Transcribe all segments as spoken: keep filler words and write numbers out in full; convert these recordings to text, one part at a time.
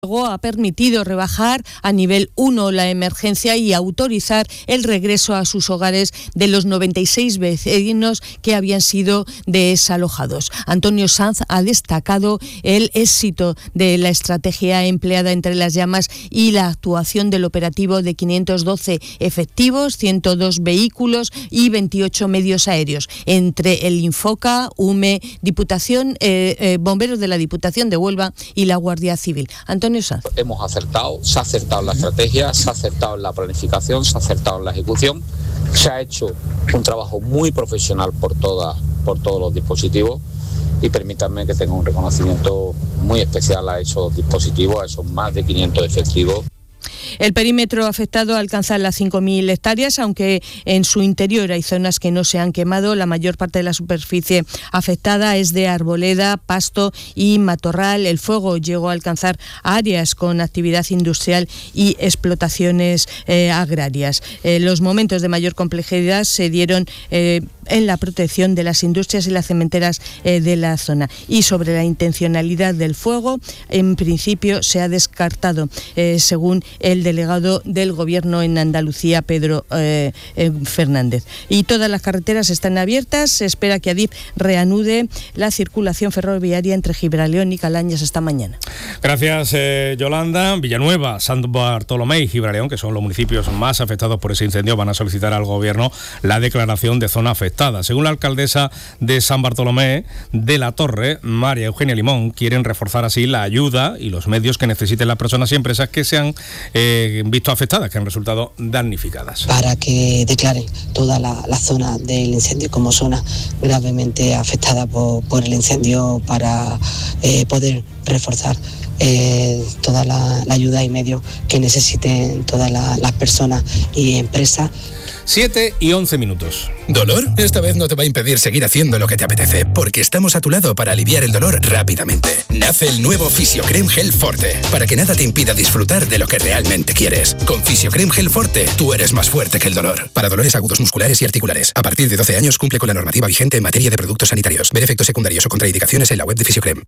ha permitido rebajar a nivel uno la emergencia y autorizar el regreso a sus hogares de los noventa y seis vecinos que habían sido desalojados. Antonio Sanz ha destacado el éxito de la estrategia empleada entre las llamas y la actuación del operativo de quinientos doce efectivos, ciento dos vehículos y veintiocho medios aéreos, entre el Infoca, UME, Diputación, eh, eh, bomberos de la Diputación de Huelva y la Guardia Civil. Antonio Sanz. Hemos acertado, se ha acertado en la estrategia, se ha acertado en la planificación, se ha acertado en la ejecución, se ha hecho un trabajo muy profesional por todas, por todos los dispositivos, y permítanme que tenga un reconocimiento muy especial a esos dispositivos, a esos más de quinientos efectivos. El perímetro afectado alcanza las cinco mil hectáreas, aunque en su interior hay zonas que no se han quemado. La mayor parte de la superficie afectada es de arboleda, pasto y matorral. El fuego llegó a alcanzar áreas con actividad industrial y explotaciones eh, agrarias. Eh, los momentos de mayor complejidad se dieron eh, en la protección de las industrias y las cementeras eh, de la zona. Y sobre la intencionalidad del fuego, en principio se ha descartado, eh, según el delegado del Gobierno en Andalucía, Pedro eh, eh, Fernández. Y todas las carreteras están abiertas. Se espera que Adif reanude la circulación ferroviaria entre Gibraleón y Calañas esta mañana. Gracias, eh, Yolanda. Villanueva, San Bartolomé y Gibraleón, que son los municipios más afectados por ese incendio, van a solicitar al Gobierno la declaración de zona afectada. Según la alcaldesa de San Bartolomé de la Torre, María Eugenia Limón, quieren reforzar así la ayuda y los medios que necesiten las personas y empresas que se han eh, visto afectadas, que han resultado damnificadas. Para que declaren toda la, la zona del incendio como zona gravemente afectada por, por el incendio, para eh, poder reforzar eh, toda la, la ayuda y medios que necesiten todas la, las personas y empresas. siete y once minutos. ¿Dolor? Esta vez no te va a impedir seguir haciendo lo que te apetece, porque estamos a tu lado para aliviar el dolor rápidamente. Nace el nuevo Fisiocrem Gel Forte, para que nada te impida disfrutar de lo que realmente quieres. Con Fisiocrem Gel Forte, tú eres más fuerte que el dolor. Para dolores agudos musculares y articulares. A partir de doce años cumple con la normativa vigente en materia de productos sanitarios. Ver efectos secundarios o contraindicaciones en la web de Fisiocrem.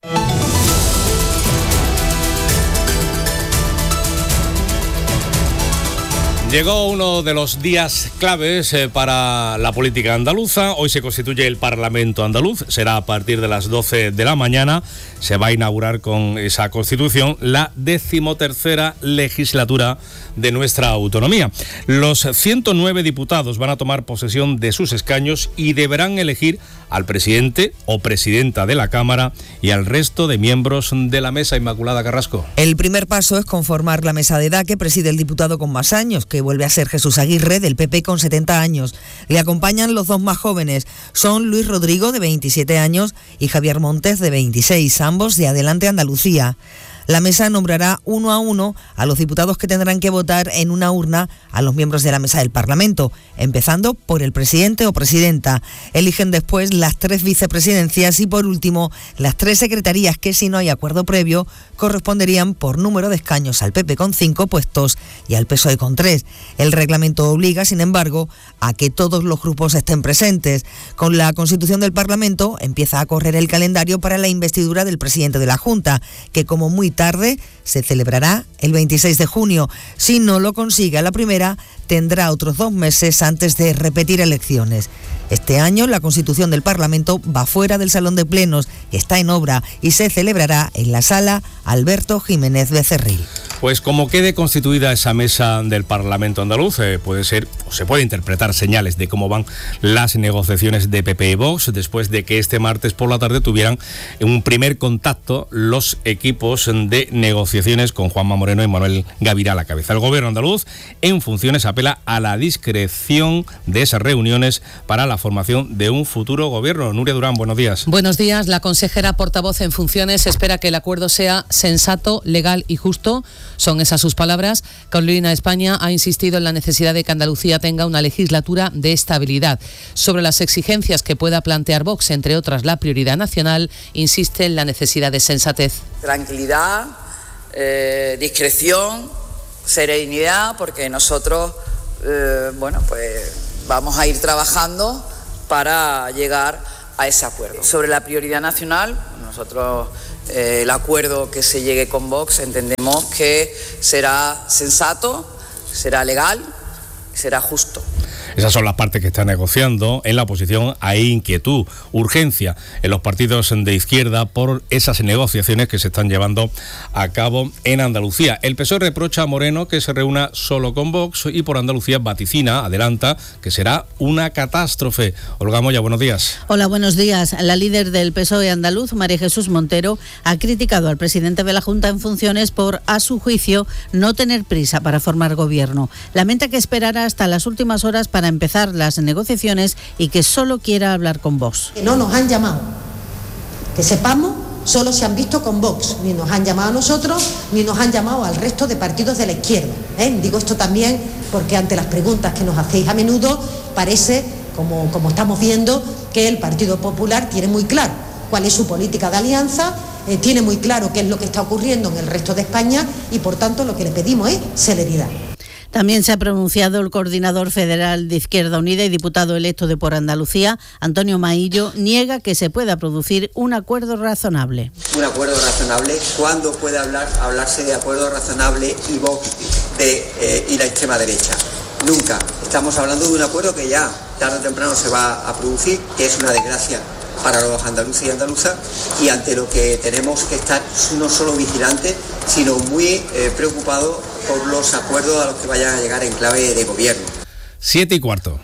Llegó uno de los días claves eh, para la política andaluza. Hoy se constituye el Parlamento andaluz. Será a partir de las doce de la mañana. Se va a inaugurar con esa constitución la decimotercera legislatura de nuestra autonomía. Los ciento nueve diputados van a tomar posesión de sus escaños y deberán elegir al presidente o presidenta de la Cámara y al resto de miembros de la mesa. Inmaculada Carrasco. El primer paso es conformar la mesa de edad que preside el diputado con más años, que vuelve a ser Jesús Aguirre, del P P, con setenta años. Le acompañan los dos más jóvenes. Son Luis Rodrigo, de veintisiete años, y Javier Montes, de veintiséis, ambos de Adelante Andalucía. La mesa nombrará uno a uno a los diputados que tendrán que votar en una urna a los miembros de la mesa del Parlamento, empezando por el presidente o presidenta. Eligen después las tres vicepresidencias y, por último, las tres secretarías que, si no hay acuerdo previo, corresponderían por número de escaños al P P con cinco puestos y al P S O E con tres. El reglamento obliga, sin embargo, a que todos los grupos estén presentes. Con la constitución del Parlamento empieza a correr el calendario para la investidura del presidente de la Junta, que, como muy tarde, se celebrará el veintiséis de junio. Si no lo consigue a la primera, tendrá otros dos meses antes de repetir elecciones. Este año la constitución del Parlamento va fuera del salón de plenos, está en obra y se celebrará en la sala Alberto Jiménez Becerril. Pues como quede constituida esa mesa del Parlamento andaluz, eh, puede ser, o se puede interpretar señales de cómo van las negociaciones de P P y Vox, después de que este martes por la tarde tuvieran un primer contacto los equipos de negociaciones con Juanma Moreno y Manuel Gavirá a la cabeza. El gobierno andaluz, en funciones, apela a la discreción de esas reuniones para la formación de un futuro gobierno. Nuria Durán, buenos días. Buenos días. La consejera portavoz en funciones espera que el acuerdo sea sensato, legal y justo. Son esas sus palabras. Carolina España ha insistido en la necesidad de que Andalucía tenga una legislatura de estabilidad. Sobre las exigencias que pueda plantear Vox, entre otras la prioridad nacional, insiste en la necesidad de sensatez. Tranquilidad, eh, discreción, serenidad, porque nosotros, eh, bueno, pues vamos a ir trabajando para llegar a ese acuerdo. Sobre la prioridad nacional, nosotros eh, el acuerdo que se llegue con Vox entendemos que será sensato, será legal, será justo. Esas son las partes que están negociando. En la oposición hay inquietud, urgencia en los partidos de izquierda por esas negociaciones que se están llevando a cabo en Andalucía. El P S O E reprocha a Moreno que se reúna solo con Vox y por Andalucía vaticina, adelanta, que será una catástrofe. Olga Moya, buenos días. Hola, buenos días. La líder del P S O E andaluz, María Jesús Montero, ha criticado al presidente de la Junta en funciones por, a su juicio, no tener prisa para formar gobierno. Lamenta que esperara hasta las últimas horas para empezar las negociaciones y que solo quiera hablar con Vox. Que no nos han llamado, que sepamos, solo se han visto con Vox, ni nos han llamado a nosotros, ni nos han llamado al resto de partidos de la izquierda. ¿eh? Digo esto también porque ante las preguntas que nos hacéis a menudo, parece, como, como estamos viendo, que el Partido Popular tiene muy claro cuál es su política de alianza, eh, tiene muy claro qué es lo que está ocurriendo en el resto de España y por tanto lo que le pedimos es celeridad. También se ha pronunciado el coordinador federal de Izquierda Unida y diputado electo de Por Andalucía, Antonio Maillo, niega que se pueda producir un acuerdo razonable. Un acuerdo razonable, ¿cuándo puede hablar, hablarse de acuerdo razonable y Vox de, eh, y la extrema derecha? Nunca. Estamos hablando de un acuerdo que ya tarde o temprano se va a producir, que es una desgracia para los andaluces y andaluzas, y ante lo que tenemos que estar no solo vigilantes, sino muy eh, preocupados por los acuerdos a los que vayan a llegar en clave de gobierno. Siete y cuarto.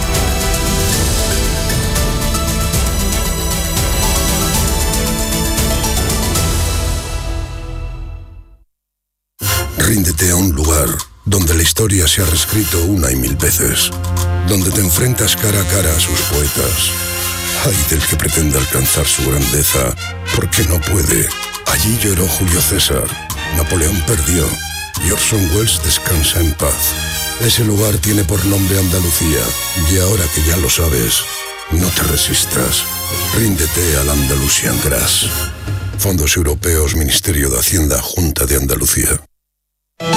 Ríndete a un lugar donde la historia se ha reescrito una y mil veces, donde te enfrentas cara a cara a sus poetas. Ay del que pretenda alcanzar su grandeza, porque no puede. Allí lloró Julio César, Napoleón perdió y Orson Welles descansa en paz. Ese lugar tiene por nombre Andalucía, y ahora que ya lo sabes, no te resistas. Ríndete al Andalusian Grass. Fondos Europeos, Ministerio de Hacienda, Junta de Andalucía.